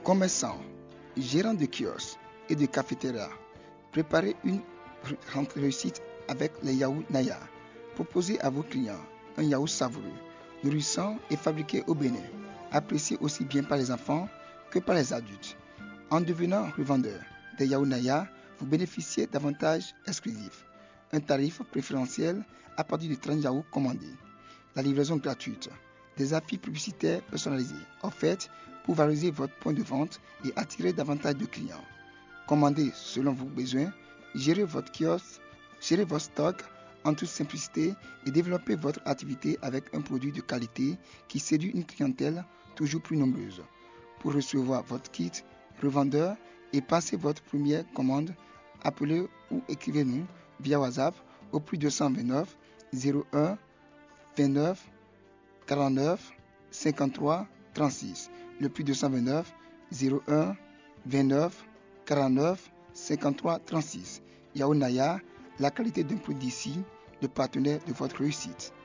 Commerçants, gérants de kiosques et de cafétérias, préparez une réussite avec les yaourts Naya. Proposez à vos clients un yaourt savoureux, nourrissant et fabriqué au Bénin, apprécié aussi bien par les enfants que par les adultes. En devenant revendeur des yaourts Naya, vous bénéficiez d'avantages exclusifs. Un tarif préférentiel à partir de 30 yaourts commandés. La livraison gratuite. Des affiches publicitaires personnalisées offertes pour valoriser votre point de vente et attirer davantage de clients. Commandez selon vos besoins, gérez votre kiosque, gérez votre stock en toute simplicité et développez votre activité avec un produit de qualité qui séduit une clientèle toujours plus nombreuse. Pour recevoir votre kit revendeur et passer votre première commande, appelez ou écrivez-nous via WhatsApp au plus 229 01 29 49 53 36. Le plus 229 01 29 49 53 36. Yaourt Naya, la qualité d'un produit d'ici, le partenaire de votre réussite.